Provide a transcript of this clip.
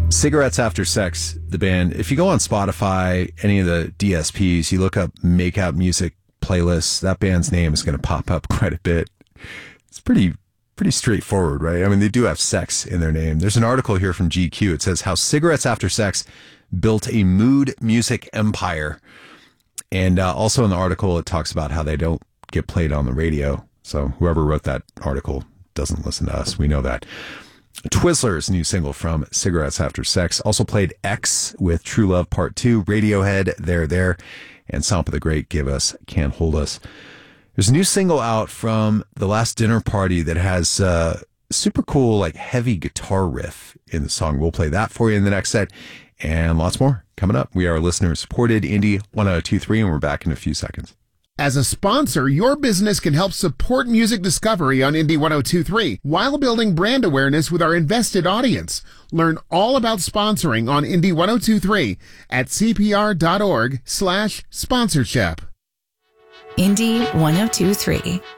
Cigarettes After Sex, the band. If you go on Spotify, any of the DSPs, you look up Make Out Music playlists, that band's name is going to pop up quite a bit. It's pretty straightforward, right? I mean, they do have sex in their name. There's an article here from GQ. It says how Cigarettes After Sex built a mood music empire. And also in the article, it talks about how they don't get played on the radio. So whoever wrote that article doesn't listen to us. We know that. Twizzlers, new single from Cigarettes After Sex, also played X with True Love Part 2, Radiohead, There, and Sampa the Great, Give Us, Can't Hold Us. There's a new single out from The Last Dinner Party that has a super cool, like, heavy guitar riff in the song. We'll play that for you in the next set, and lots more coming up. We are listener-supported Indie 1023, and we're back in a few seconds. As a sponsor, your business can help support music discovery on Indie 1023 while building brand awareness with our invested audience. Learn all about sponsoring on Indie 1023 at cpr.org/sponsorship. Indie 1023.